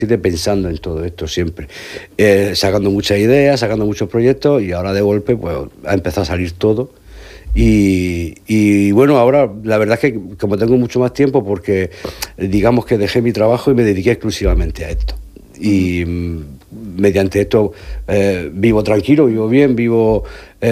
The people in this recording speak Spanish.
pensando en todo esto siempre, sacando muchas ideas, sacando muchos proyectos y ahora de golpe pues ha empezado a salir todo. Y bueno, ahora la verdad es que como tengo mucho más tiempo porque digamos que dejé mi trabajo y me dediqué exclusivamente a esto. Y mediante esto vivo tranquilo, vivo bien, vivo